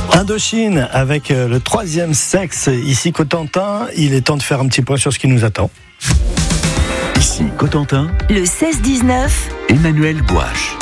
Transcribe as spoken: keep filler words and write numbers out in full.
Indochine avec le troisième sexe, ici Cotentin. Il est temps de faire un petit point sur ce qui nous attend. Ici Cotentin, le seize dix-neuf, Emmanuel Gouache.